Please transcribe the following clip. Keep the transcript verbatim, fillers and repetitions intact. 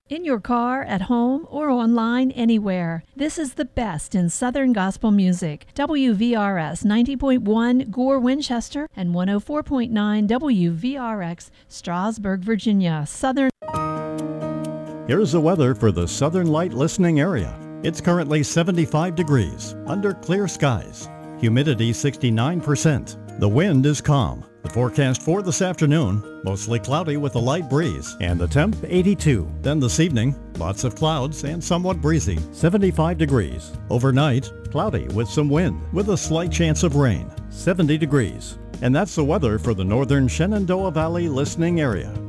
In your car, at home, or online, anywhere. This is the best in Southern gospel music. W V R S ninety point one Gore, Winchester, and one oh four point nine W V R X, Strasburg, Virginia. Southern. Here's the weather for the Southern Light listening area. It's currently seventy-five degrees, under clear skies. Humidity sixty-nine percent. The wind is calm. The forecast for this afternoon, mostly cloudy with a light breeze, and the temp eighty-two. Then this evening, lots of clouds and somewhat breezy, seventy-five degrees. Overnight, cloudy with some wind, with a slight chance of rain, seventy degrees. And that's the weather for the northern Shenandoah Valley listening area.